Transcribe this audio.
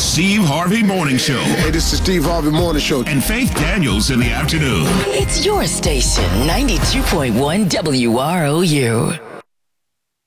Steve Harvey Morning Show. Hey, this is Steve Harvey Morning Show. And Faith Daniels in the afternoon. It's your station, 92.1 WROU.